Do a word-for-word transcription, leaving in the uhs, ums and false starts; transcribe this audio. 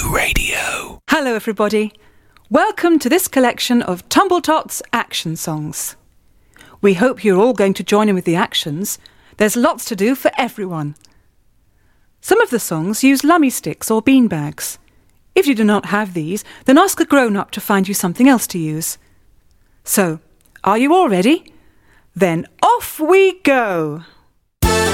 Zoo Radio. Hello everybody. Welcome to this collection of Tumbletots action songs. We hope you're all going to join in with the actions. There's lots to do for everyone. Some of the songs use lummy sticks or bean bags. If you do not have these, then ask a grown-up to find you something else to use. So, are you all ready? Then off we go!